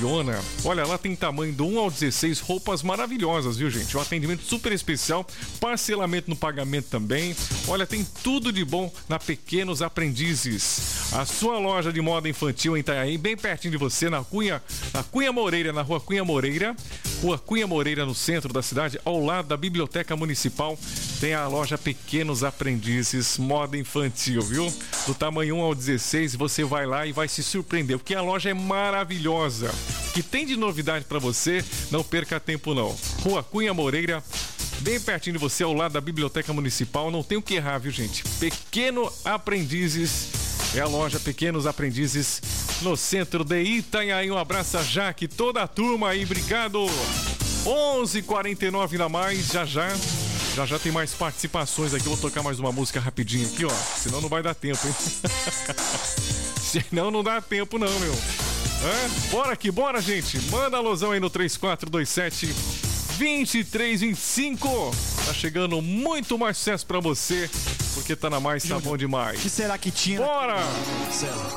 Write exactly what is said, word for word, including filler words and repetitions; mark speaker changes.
Speaker 1: Fiona. Olha, lá tem tamanho do um ao dezesseis, roupas maravilhosas, viu, gente? Um atendimento super especial, parcelamento no pagamento também. Olha, tem tudo de bom na Pequenos Aprendizes. A sua loja de moda infantil em Itanhaém, bem pertinho de você, na Cunha, na Cunha Moreira, na rua Cunha Moreira. Rua Cunha Moreira, no centro da cidade, ao lado da Biblioteca Municipal, tem a loja Pequenos Aprendizes, moda infantil, viu? Do tamanho um ao dezesseis, você vai lá e vai se surpreender, porque a loja é maravilhosa. O que tem de novidade para você, não perca tempo não. Rua Cunha Moreira, bem pertinho de você, ao lado da Biblioteca Municipal, não tem o que errar, viu, gente? Pequeno Aprendizes, é a loja Pequenos Aprendizes, no centro de Itanhaém. Um abraço a Jaque, toda a turma aí, obrigado. onze e quarenta e nove na mais, já já. Já já tem mais participações aqui. Vou tocar mais uma música rapidinho aqui, ó. Senão não vai dar tempo, hein? Senão não dá tempo não, meu. É? Bora aqui, bora, gente. Manda a alusão aí no três quatro dois sete, dois três dois cinco. Tá chegando muito mais sucesso pra você, porque tá na mais, tá bom demais.
Speaker 2: O que será que tinha?
Speaker 1: Bora!